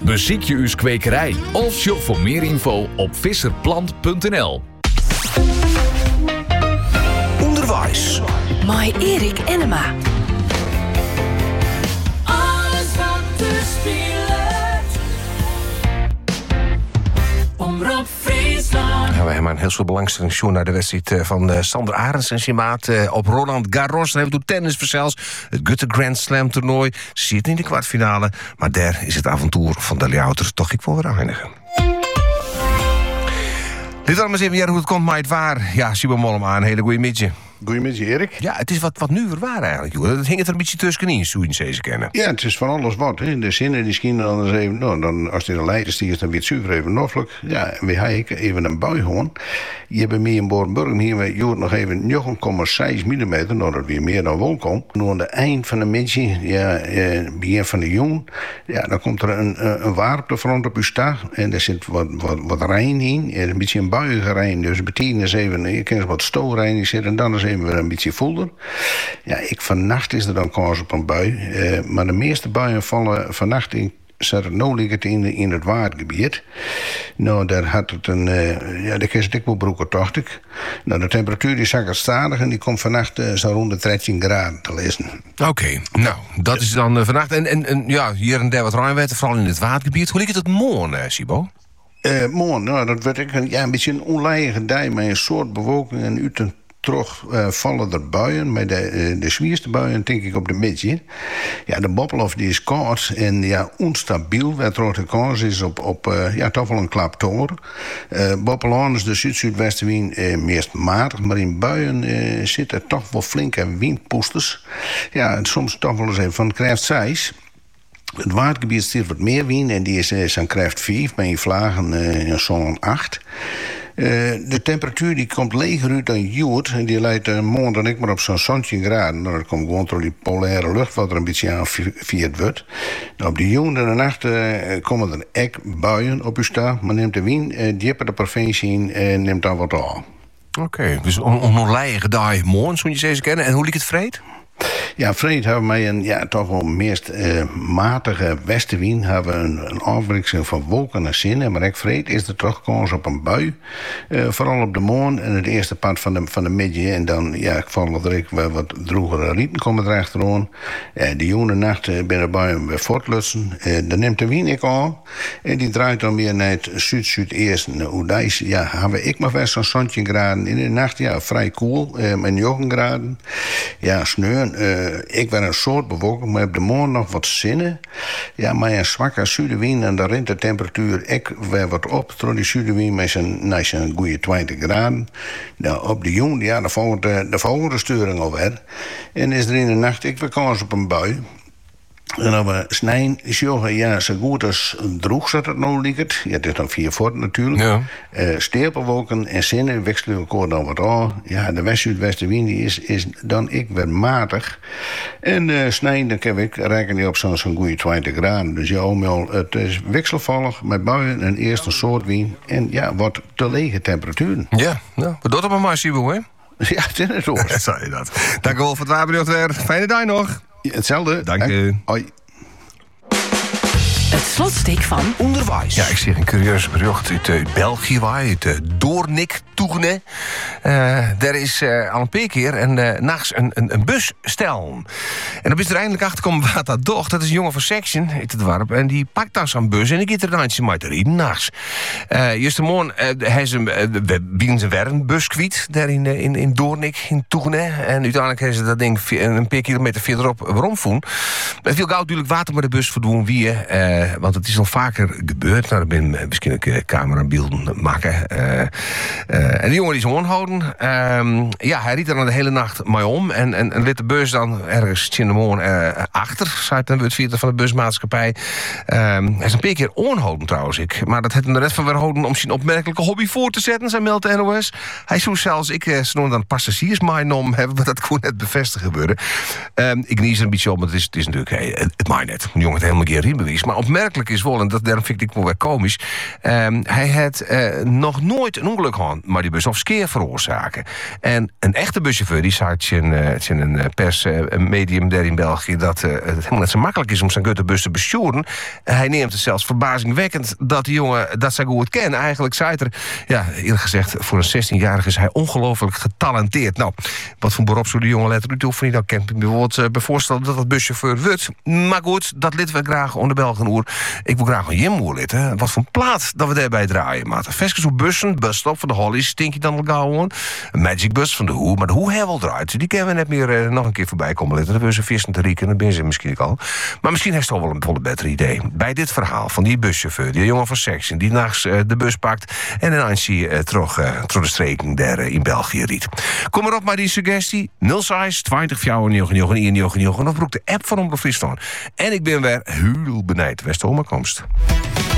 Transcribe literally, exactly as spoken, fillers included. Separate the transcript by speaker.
Speaker 1: Beziek je uw kwekerij of shop voor meer info op visserplant punt n l.
Speaker 2: Onderwijs.
Speaker 3: Mai Erik Enema.
Speaker 4: Alles wat er speelt. Omroep Friesland.
Speaker 2: Ja, we hebben een heel veel belangstelling zo naar de wedstrijd van uh, Sander Arends en zijn maat uh, op Roland Garros. Dan hebben we tennis verzels. Het Gutte Grand Slam toernooi zit in de kwartfinale. Maar daar is het avontuur van de Lijouter toch ik wel weer eindigen. Dit dan maar eens even ja, hoe het komt, maar het waar. Ja, Simon Mollem aan, hele goeie middag.
Speaker 5: Goedemiddag, Erik.
Speaker 2: Ja, het is wat, wat nu weer waar eigenlijk, joh. Dat hing het er een beetje tussenin, zo je ze kennen.
Speaker 5: Ja, het is van alles wat. Hè. De zinnen die schienen dan eens even... Nou, dan, als er een leider stiert, dan weer het zuiver even noffelijk. Ja, en we hebben even een bui gewoon. Je hebt meer in Borenburg, hier we joh, nog even negen komma zes millimeter. Nou, dat weer meer dan welkom. Nu aan het eind van de middag, ja, eh, begin van de jong... Ja, dan komt er een, een waar op de front op uw sta. En er zit wat, wat, wat rein in. Een beetje een buiige rein. Dus betekent is even... Je kent wat stoorrein in zitten. En dan is even weer een beetje voelder. Ja, ik vannacht is er dan kans op een bui. Uh, maar de meeste buien vallen vannacht in. Zat nou ligt het in, in het waardgebied. Nou, daar had het een... Uh, ja, daar is het ik wel broeken, dacht ik. Nou, de temperatuur die zak stadig en die komt vannacht uh, zo rond de dertien graden te lezen.
Speaker 2: Oké, okay, nou, dat ja. is dan uh, vannacht. En, en, en ja, hier en daar wat ruimwetter, vooral in het waardgebied. Hoe ligt het morgen, uh, Sibo?
Speaker 5: Uh, morgen, nou, dat werd ik een, ja, een beetje een onleige dij met een soort bewolking en uten. Terug uh, vallen er buien, met de, uh, de zwierste buien denk ik op de midje. Ja, de Boppelhof die is koud en ja, onstabiel. Wat de kans is op, op uh, ja, toch wel een klap toren. Uh, Boppelhof is de zuid-zuidwestenwind uh, meest matig, maar in buien uh, zitten toch wel flinke windpoesters. Ja, en soms toch wel eens even van kracht zes. Het waardgebied stiert wat meer wind en die is uh, zo'n kracht vijf, met in vlagen uh, zo'n acht. Uh, de temperatuur die komt leger uit dan joert. En die leidt uh, morgen dan ik maar op zo'n zestien graden. Nou, dat komt gewoon door die polaire lucht wat er een beetje aan viert wordt. Nou, op de jongen en de nacht uh, komen er ek buien op uw sta. Maar neemt de wind, uh, die hebben de provincie in en neemt dan wat aan.
Speaker 2: Oké, okay, dus een onleige dag morgen, zoals je ze eens kennen. En hoe liep het vreed?
Speaker 5: Ja, vreed hebben wij een ja, toch wel meest uh, matige westenwind. Hebben we een, een afwisseling van wolken en zinnen. Maar ik vreed is er toch kans op een bui. Uh, vooral op de morgen en het eerste part van de, van de middag. En dan ja, vallen er wel wat drogere rieten komen er achteraan. Uh, de jonge nacht uh, binnen buien weer voortlutsen. Uh, dan neemt de wind ik aan. En die draait dan weer naar het zuid-zuideersten. Hoe dat is, ja, hebben ik maar best zo'n zestien graden. In de nacht, ja, vrij koel. Uh, met negen graden. Ja, sneeuw. Uh, ik ben een soort bewolking, maar heb de morgen nog wat zinnen. Ja, maar een zwakke zuidenwind en dan rent de temperatuur ik weer wat op. Door die zuidenwind met zijn, met zijn goede twintig graden. Nou, op de jong, ja, dan volgt de, de volgende sturing alweer. En is er in de nacht ik weer kans op een bui. En dan we snijden, jongen, ja, zo goed als droeg zat het nou lieket. Ja, dit is dan vier voort natuurlijk. Ja. Uh, Steerpelwolken en zinnen wisselen elkaar dan wat aan. Ja, de west-zuidwestenwind is, is dan ik weer matig. En uh, snijden, dan heb ik rekenen op zo'n zo'n goede twintig graden. Dus ja, het is wisselvallig met buien en eerst een soort wind. En ja, wat te lege temperaturen.
Speaker 2: Ja, nou, wat doet het maar maar, Sibo, hè?
Speaker 5: Ja, het is het hoor.
Speaker 2: Ja, zei je dat. Dank u wel voor het waarbericht weer. Fijne dag nog.
Speaker 5: Ja, hetzelfde.
Speaker 2: Dank je.
Speaker 5: Hoi.
Speaker 3: Het slotstuk van
Speaker 2: onderwijs. Ja, ik zie een curieus bericht uit uh, België, waar uit uh, Doornik Toegene. Uh, daar is uh, al een paar keer en uh, nachts een, een, een bus stellen. En dan is er eindelijk achter komen wat dat doch. Dat is een jongen van Section, heet het dorp. En die pakt dan zo'n bus en die gaat er dan iets mee te rijden nachts. Uh, Juist de morgen uh, hij is een uh, bieden zijn weer een bus kwijt daar in, uh, in, in Doornik, in Toegene. En uiteindelijk hebben ze dat ding een paar kilometer verderop rondvoeren. Het viel gauw natuurlijk water met de bus verdwenen wie. Uh, want het is al vaker gebeurd. Nou, dan ben ik misschien ook camerabeelden maken. Uh, uh, en die jongen die is aanhouden. Uh, ja, hij riet er dan de hele nacht mee om. En, en, en liet de bus dan ergens in de morgen uh, achter. Zei dan het vierde van de busmaatschappij. Uh, hij is een paar keer aanhouden trouwens. Ik. Maar dat heeft hem de rest van weer houden om zijn opmerkelijke hobby voor te zetten. Zij meldt de N O S. Hij zou zelfs, ik uh, snor dan passagiers meenom hebben. Maar dat kon net bevestigen gebeuren. Uh, ik nies er een beetje op, maar het is, het is natuurlijk, hey, het, het maakt net. Een jongen heeft helemaal geen rijbewijs. Maar op opmerkelijk is wel, en dat, daarom vind ik het wel weer komisch. Um, hij had uh, nog nooit een ongeluk gehad, maar die bus of skeer veroorzaken. En een echte buschauffeur, die zei in, uh, in een persmedium uh, daar in België, dat uh, het helemaal net zo makkelijk is om zijn guttebus te besturen. Uh, hij neemt het zelfs verbazingwekkend dat die jongen dat zij goed kent. Eigenlijk zei het er, ja, eerlijk gezegd, voor een zestienjarige is hij ongelooflijk getalenteerd. Nou, wat voor beroep zou die jongen letter toe of niet? Dan kan ik me bijvoorbeeld uh, voorstellen dat dat buschauffeur wordt. Maar goed, dat lid we graag onder Belgen oer. Ik wil graag een jimmoer litten. Wat voor plaat dat we daarbij draaien, maat. Veskes op bussen, busstop van de Hollies, stink je dan al gauw aan. Een Magic Bus van de Hoe, maar de Hoe hebben we al draait. Die kunnen we net meer uh, nog een keer voorbij komen litten. Dan hebben ze vissen te rieken, dan ben ze misschien al. Maar misschien heeft hij toch wel een volle beter idee. Bij dit verhaal van die buschauffeur, die jongen van Section, die nachts uh, de bus pakt en dan zie je uh, terug, uh, terug de streking daar uh, in België riet. Kom maar op maar die suggestie. nul zes twintig vijfennegentig eenennegentig of broek de app van Omroep Friesland. En ik ben weer heel benijd. West-Omerkomst.